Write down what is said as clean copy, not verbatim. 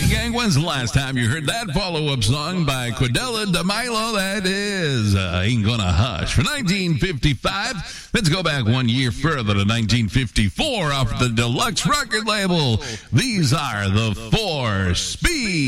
gang, when's the last time you heard that follow-up song by Quadella DeMilo? That is Ain't Gonna Hush. For 1955, let's go back 1 year further to 1954 off the Deluxe record label. These are the Four Speed.